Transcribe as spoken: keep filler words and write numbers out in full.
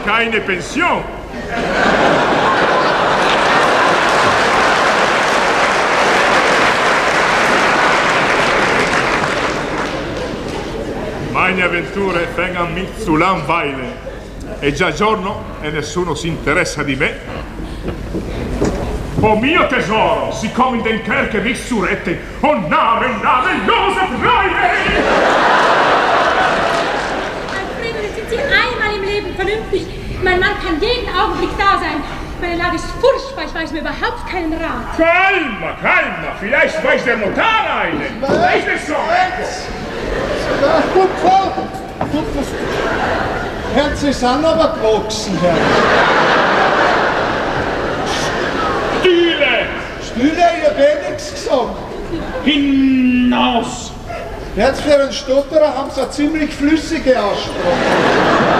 keine Pension. Meine avventure vengono mich zu langweilen. È già giorno e nessuno si interessa di me. Oh mio tesoro, sie kommen in den Kerker mich zu retten. Oh Name, namenlose Freie! Alfredo, jetzt sind Sie einmal im Leben vernünftig. Mein Mann kann jeden Augenblick da sein. Meine Lage ist furchtbar, ich weiß mir überhaupt keinen Rat. Calma, calma, vielleicht weiß der Notar einen. Weiß es so. Ja, gut, Frau. Gut, Herr, Sie sind aber gewachsen, Herr. Stühle! Stühle, ich hab eh nichts gesagt. Hinaus! Jetzt für einen Stotterer haben Sie eine ziemlich flüssige Aussprache.